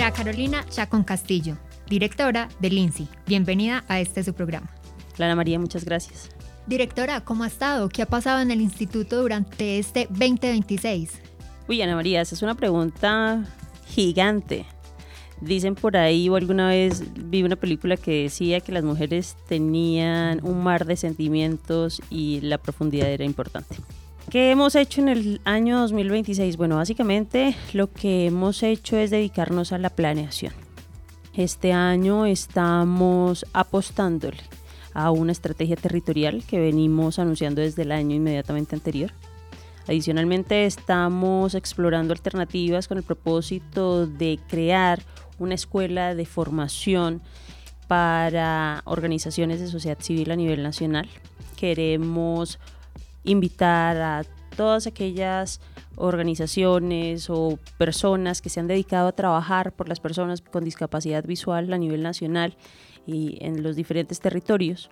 María Carolina Chacón Castillo, directora del INSI. Bienvenida a su programa. Hola Ana María, muchas gracias. Directora, ¿cómo ha estado? ¿Qué ha pasado en el instituto durante este 2026? Uy, Ana María, esa es una pregunta gigante. Dicen por ahí, o alguna vez vi una película que decía que las mujeres tenían un mar de sentimientos y la profundidad era importante. ¿Qué hemos hecho en el año 2026? Bueno, básicamente lo que hemos hecho es dedicarnos a la planeación. Este año estamos apostándole a una estrategia territorial que venimos anunciando desde el año inmediatamente anterior. Adicionalmente, estamos explorando alternativas con el propósito de crear una escuela de formación para organizaciones de sociedad civil a nivel nacional. Queremos invitar a todas aquellas organizaciones o personas que se han dedicado a trabajar por las personas con discapacidad visual a nivel nacional y en los diferentes territorios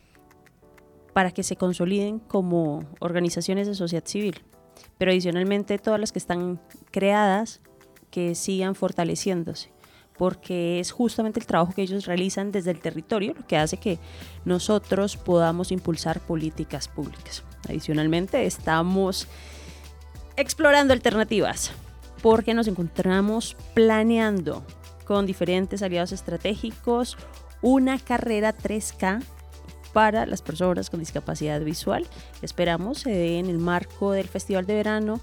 para que se consoliden como organizaciones de sociedad civil, pero adicionalmente todas las que están creadas que sigan fortaleciéndose, porque es justamente el trabajo que ellos realizan desde el territorio lo que hace que nosotros podamos impulsar políticas públicas. Adicionalmente estamos explorando alternativas porque nos encontramos planeando con diferentes aliados estratégicos una carrera 3K para las personas con discapacidad visual. Esperamos se dé en el marco del Festival de Verano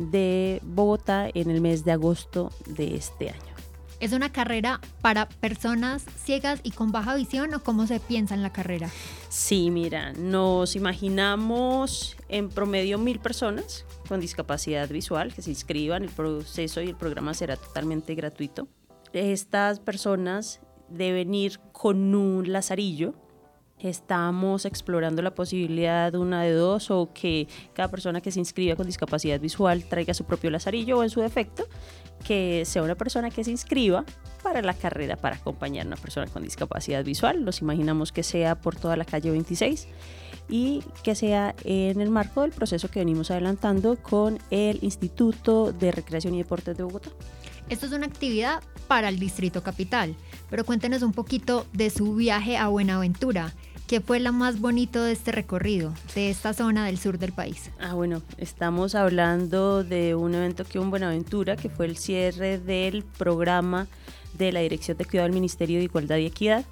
de Bogotá en el mes de agosto de este año. ¿Es una carrera para personas ciegas y con baja visión o cómo se piensa en la carrera? Sí, mira, nos imaginamos en promedio 1,000 personas con discapacidad visual que se inscriban. El proceso y el programa será totalmente gratuito. Estas personas deben ir con un lazarillo. Estamos explorando la posibilidad de una de dos, o que cada persona que se inscriba con discapacidad visual traiga su propio lazarillo, o en su defecto que sea una persona que se inscriba para la carrera para acompañar a una persona con discapacidad visual. Nos imaginamos que sea por toda la calle 26 y que sea en el marco del proceso que venimos adelantando con el Instituto de Recreación y Deportes de Bogotá. Esto es una actividad para el Distrito Capital, pero cuéntenos un poquito de su viaje a Buenaventura. ¿Qué fue lo más bonito de este recorrido, de esta zona del sur del país? Bueno, estamos hablando de un evento que hubo en Buenaventura, que fue el cierre del programa de la Dirección de Cuidado del Ministerio de Igualdad y Equidad,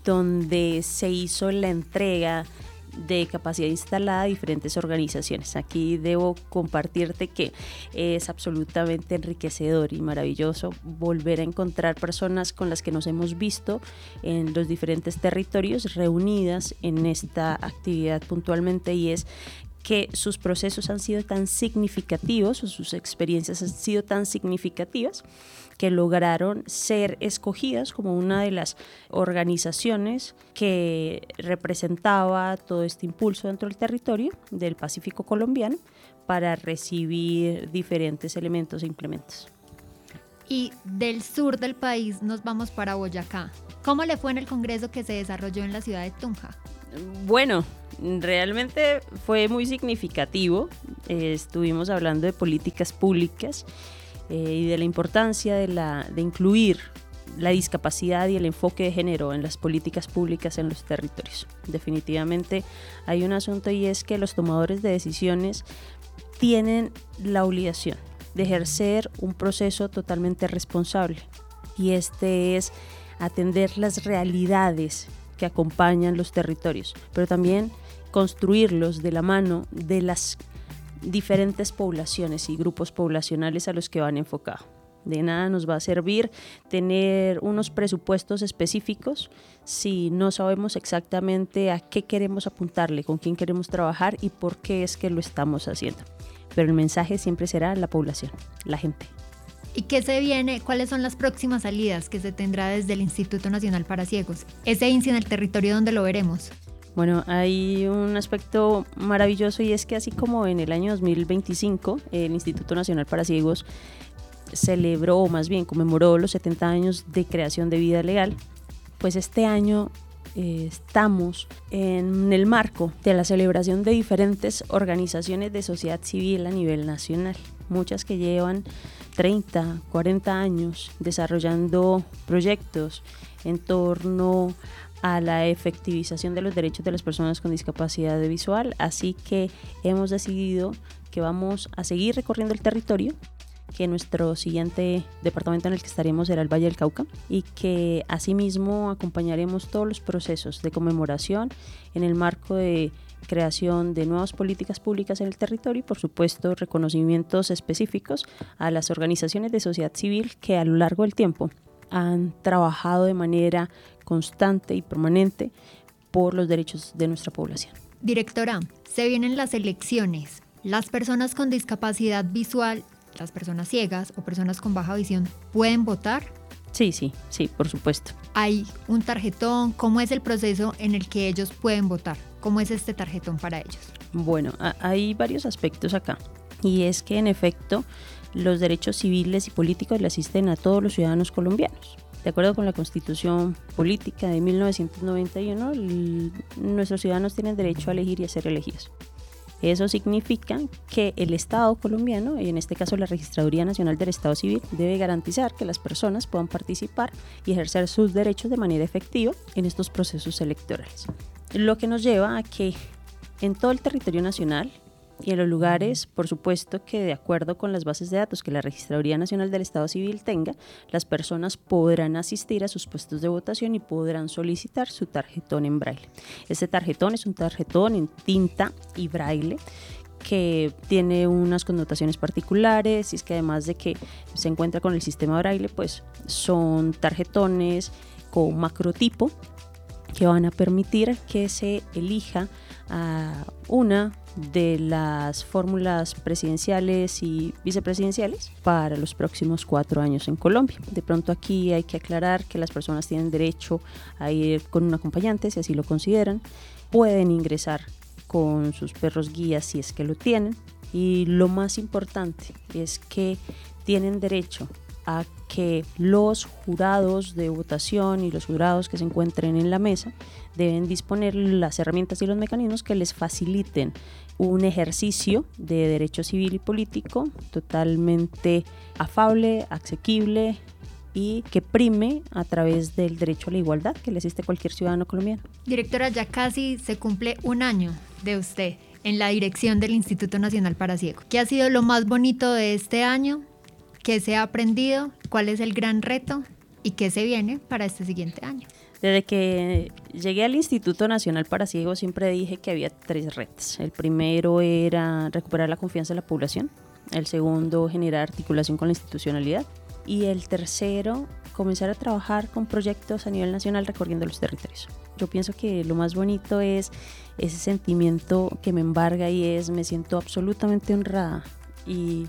donde se hizo la entrega de capacidad instalada a diferentes organizaciones. Aquí debo compartirte que es absolutamente enriquecedor y maravilloso volver a encontrar personas con las que nos hemos visto en los diferentes territorios reunidas en esta actividad puntualmente, y es que sus procesos han sido tan significativos o sus experiencias han sido tan significativas que lograron ser escogidas como una de las organizaciones que representaba todo este impulso dentro del territorio del Pacífico colombiano para recibir diferentes elementos e implementos. Y del sur del país nos vamos para Boyacá. ¿Cómo le fue en el congreso que se desarrolló en la ciudad de Tunja? Bueno, realmente fue muy significativo. Estuvimos hablando de políticas públicas y de la importancia de incluir la discapacidad y el enfoque de género en las políticas públicas en los territorios. Definitivamente hay un asunto, y es que los tomadores de decisiones tienen la obligación de ejercer un proceso totalmente responsable, y este es atender las realidades que acompañan los territorios, pero también construirlos de la mano de las diferentes poblaciones y grupos poblacionales a los que van enfocados. De nada nos va a servir tener unos presupuestos específicos si no sabemos exactamente a qué queremos apuntarle, con quién queremos trabajar y por qué es que lo estamos haciendo. Pero el mensaje siempre será la población, la gente. ¿Y qué se viene? ¿Cuáles son las próximas salidas que se tendrá desde el Instituto Nacional para Ciegos? Ese INSI en el territorio, ¿dónde lo veremos? Bueno, hay un aspecto maravilloso, y es que así como en el año 2025 el Instituto Nacional para Ciegos celebró, o más bien conmemoró, los 70 años de creación de Vida Legal, pues este año estamos en el marco de la celebración de diferentes organizaciones de sociedad civil a nivel nacional, muchas que llevan 30, 40 años desarrollando proyectos en torno a la efectivización de los derechos de las personas con discapacidad visual, así que hemos decidido que vamos a seguir recorriendo el territorio, que nuestro siguiente departamento en el que estaremos será el Valle del Cauca y que asimismo acompañaremos todos los procesos de conmemoración en el marco de creación de nuevas políticas públicas en el territorio y por supuesto reconocimientos específicos a las organizaciones de sociedad civil que a lo largo del tiempo han trabajado de manera constante y permanente por los derechos de nuestra población. Directora, se vienen las elecciones. Las personas con discapacidad visual, las personas ciegas o personas con baja visión, ¿pueden votar? Sí, por supuesto. ¿Hay un tarjetón? ¿Cómo es el proceso en el que ellos pueden votar? ¿Cómo es este tarjetón para ellos? Bueno, hay varios aspectos acá y es que en efecto los derechos civiles y políticos le asisten a todos los ciudadanos colombianos. De acuerdo con la Constitución Política de 1991, nuestros ciudadanos tienen derecho a elegir y a ser elegidos. Eso significa que el Estado colombiano, y en este caso la Registraduría Nacional del Estado Civil, debe garantizar que las personas puedan participar y ejercer sus derechos de manera efectiva en estos procesos electorales. Lo que nos lleva a que en todo el territorio nacional y en los lugares, por supuesto que de acuerdo con las bases de datos que la Registraduría Nacional del Estado Civil tenga, las personas podrán asistir a sus puestos de votación y podrán solicitar su tarjetón en braille. Este tarjetón es un tarjetón en tinta y braille que tiene unas connotaciones particulares y es que además de que se encuentra con el sistema braille, pues son tarjetones con macrotipo que van a permitir que se elija a una de las fórmulas presidenciales y vicepresidenciales para los próximos 4 años en Colombia. De pronto aquí hay que aclarar que las personas tienen derecho a ir con un acompañante si así lo consideran, pueden ingresar con sus perros guías si es que lo tienen y lo más importante es que tienen derecho a que los jurados de votación y los jurados que se encuentren en la mesa deben disponer las herramientas y los mecanismos que les faciliten un ejercicio de derecho civil y político totalmente afable, asequible y que prime a través del derecho a la igualdad que le asiste a cualquier ciudadano colombiano. Directora, ya casi se cumple un año de usted en la dirección del Instituto Nacional para Ciegos. ¿Qué ha sido lo más bonito de este año? ¿Qué se ha aprendido? ¿Cuál es el gran reto? ¿Y qué se viene para este siguiente año? Desde que llegué al Instituto Nacional para Ciegos siempre dije que había 3 retos. El primero era recuperar la confianza de la población. El segundo, generar articulación con la institucionalidad. Y el tercero, comenzar a trabajar con proyectos a nivel nacional recorriendo los territorios. Yo pienso que lo más bonito es ese sentimiento que me embarga y me siento absolutamente honrada y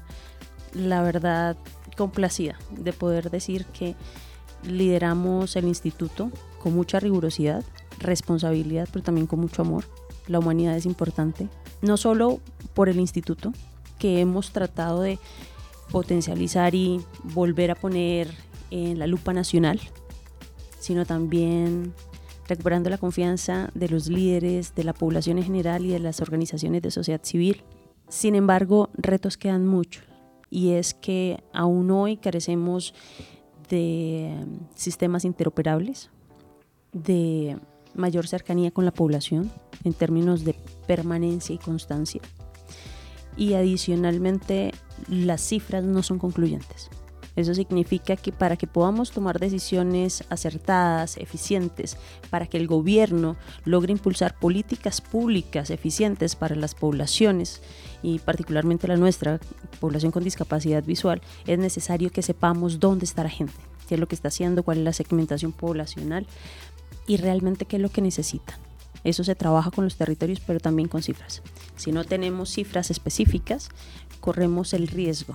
la verdad complacida de poder decir que lideramos el instituto con mucha rigurosidad, responsabilidad, pero también con mucho amor. La humanidad es importante, no solo por el instituto, que hemos tratado de potencializar y volver a poner en la lupa nacional, sino también recuperando la confianza de los líderes, de la población en general y de las organizaciones de sociedad civil. Sin embargo, retos quedan muchos y es que aún hoy carecemos de sistemas interoperables, de mayor cercanía con la población en términos de permanencia y constancia. Y adicionalmente, las cifras no son concluyentes. Eso significa que para que podamos tomar decisiones acertadas, eficientes, para que el gobierno logre impulsar políticas públicas eficientes para las poblaciones y particularmente la nuestra, población con discapacidad visual, es necesario que sepamos dónde está la gente, qué es lo que está haciendo, cuál es la segmentación poblacional y realmente qué es lo que necesitan. Eso se trabaja con los territorios, pero también con cifras. Si no tenemos cifras específicas, corremos el riesgo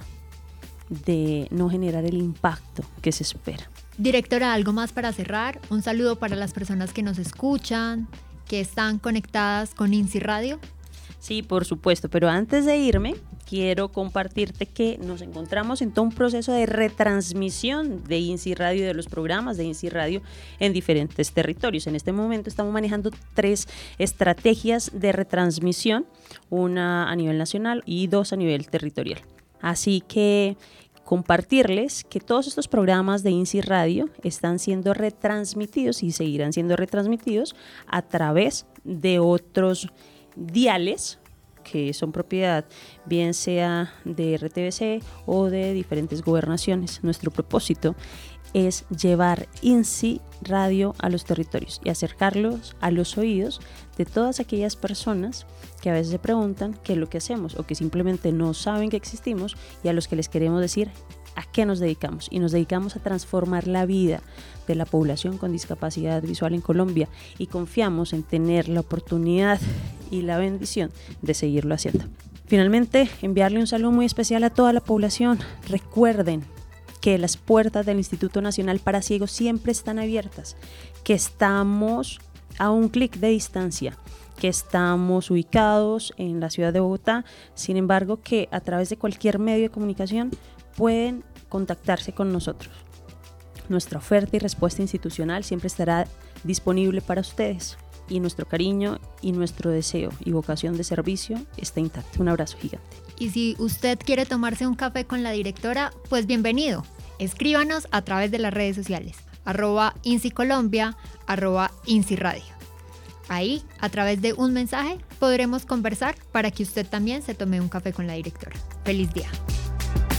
de no generar el impacto que se espera. Directora, ¿algo más para cerrar? Un saludo para las personas que nos escuchan, que están conectadas con INSI Radio. Sí, por supuesto, pero antes de irme, quiero compartirte que nos encontramos en todo un proceso de retransmisión de INSI Radio y de los programas de INSI Radio en diferentes territorios. En este momento estamos manejando 3 estrategias de retransmisión, una a nivel nacional y 2 a nivel territorial. Así que compartirles que todos estos programas de INSI Radio están siendo retransmitidos y seguirán siendo retransmitidos a través de otros diales que son propiedad bien sea de RTBC o de diferentes gobernaciones. Nuestro propósito es llevar INSI Radio a los territorios y acercarlos a los oídos de todas aquellas personas que a veces se preguntan qué es lo que hacemos o que simplemente no saben que existimos y a los que les queremos decir a qué nos dedicamos. Y nos dedicamos a transformar la vida de la población con discapacidad visual en Colombia y confiamos en tener la oportunidad y la bendición de seguirlo haciendo. Finalmente, enviarle un saludo muy especial a toda la población. Recuerden que las puertas del Instituto Nacional para Ciegos siempre están abiertas, que estamos a un clic de distancia, que estamos ubicados en la ciudad de Bogotá, sin embargo que a través de cualquier medio de comunicación pueden contactarse con nosotros. Nuestra oferta y respuesta institucional siempre estará disponible para ustedes y nuestro cariño y nuestro deseo y vocación de servicio está intacto. Un abrazo gigante. Y si usted quiere tomarse un café con la directora, pues bienvenido. Escríbanos a través de las redes sociales, @INSIColombia, @INSIRadio. Ahí, a través de un mensaje, podremos conversar para que usted también se tome un café con la directora. ¡Feliz día!